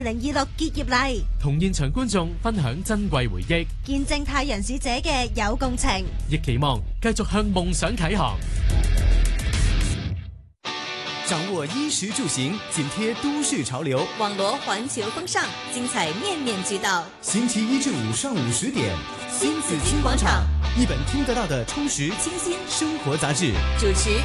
2026結業禮， 同現場觀眾分享珍貴回憶， 見證太陽使者嘅有共情， 亦期望繼續向夢想啟航。 掌握衣食住行，緊貼都市潮流， 網羅環球風尚，精彩面面俱到。 星期一至五上午10點， 新紫荊廣場， 一本聽得到的充實清新生活雜誌， 主持